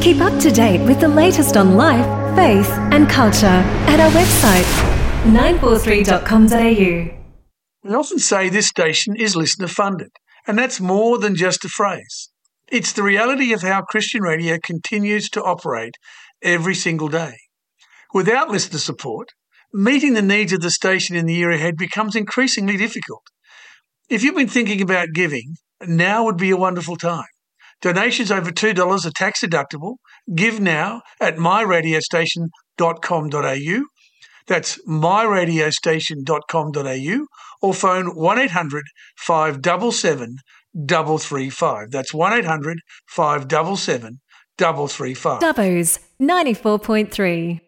Keep up to date with the latest on life, faith and culture at our website 943.com.au. We often say this station is listener funded, and that's more than just a phrase. It's the reality of how Christian radio continues to operate every single day. Without listener support, meeting the needs of the station in the year ahead becomes increasingly difficult. If you've been thinking about giving, now would be a wonderful time. Donations over $2 are tax deductible. Give now at myradiostation.com.au. That's myradiostation.com.au, or phone 1800 577 335. That's 1800 577 335. Dubbo's 94.3.